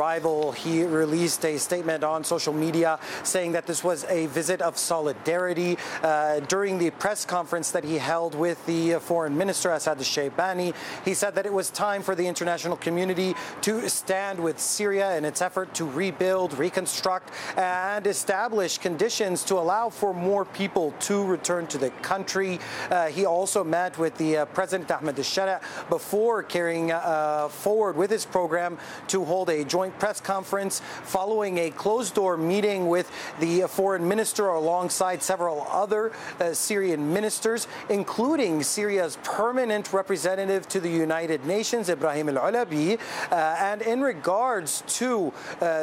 arrival. He released a statement on social media saying that this was a visit of solidarity. During the press conference that he held with the foreign minister, Assad al-Shaybani, he said that it was time for the international community to stand with Syria in its effort to rebuild, reconstruct, and establish conditions to allow for more people to return to the country. He also met with the President Ahmed al-Shara before carrying forward with his program to hold a joint press conference following a closed-door meeting with the foreign minister alongside several other Syrian ministers, including Syria's permanent representative to the United Nations, Ibrahim al-Ulabi. And in regards to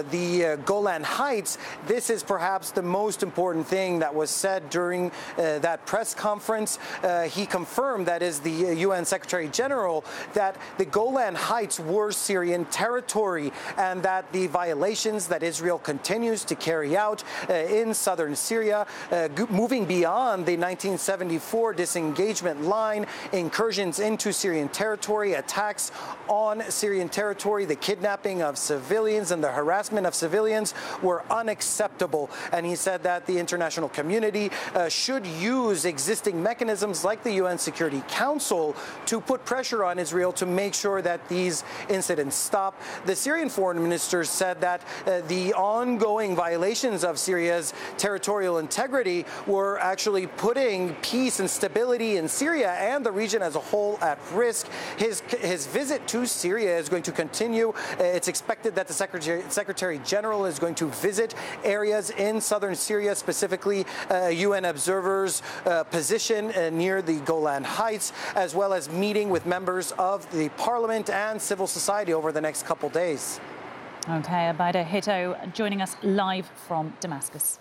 the Golan Heights, this is perhaps the most important thing that was said during that press conference. He confirmed, that is the UN Secretary General, that the Golan Heights were Syrian territory and that the violations that Israel continues to carry out in southern Syria, moving beyond the 1974 disengagement line, incursions into Syrian territory, attacks on Syrian territory, the kidnapping of civilians and the harassment of civilians were unacceptable. And he said that the international community should use existing mechanisms like the UN Security Council to put pressure on Israel to make sure that these incidents stop. The Syrian foreign minister said that the ongoing violations of Syria's territorial integrity were actually putting peace and stability in Syria and the region as a whole at risk. His visit to Syria is going to continue. It's expected that the Secretary General is going to visit areas in southern Syria, specifically UN observers' position near the Golan Heights, as well as meeting with members of the parliament and civil society over the next couple days. Okay, Abaida Hito joining us live from Damascus.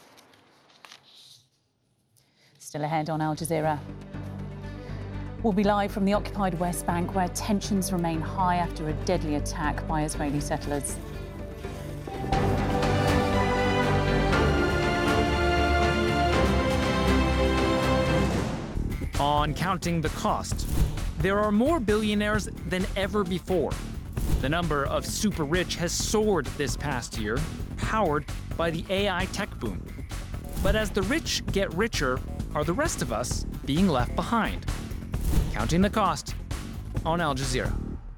Still ahead on Al Jazeera. We'll be live from the occupied West Bank, where tensions remain high after a deadly attack by Israeli settlers. On Counting the Cost, there are more billionaires than ever before. The number of super rich has soared this past year, powered by the AI tech boom. But as the rich get richer, are the rest of us being left behind? Counting the Cost on Al Jazeera.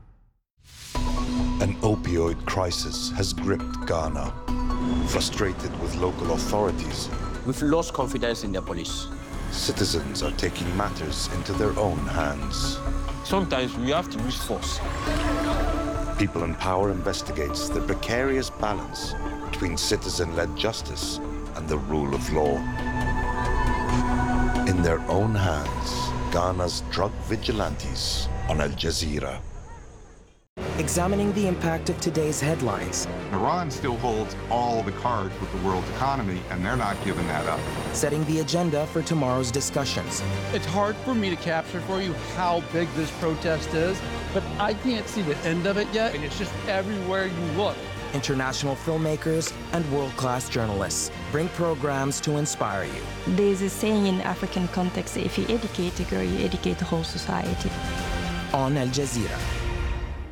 An opioid crisis has gripped Ghana. Frustrated with local authorities, we've lost confidence in the police. Citizens are taking matters into their own hands. Sometimes we have to use force. People in Power investigates the precarious balance between citizen-led justice and the rule of law. In their own hands, Ghana's drug vigilantes on Al Jazeera. Examining the impact of today's headlines. Iran still holds all the cards with the world's economy, and they're not giving that up. Setting the agenda for tomorrow's discussions. It's hard for me to capture for you how big this protest is, but I can't see the end of it yet, and it's just everywhere you look. International filmmakers and world-class journalists bring programs to inspire you. There's a saying in African context, if you educate a girl, you educate the whole society. On Al Jazeera.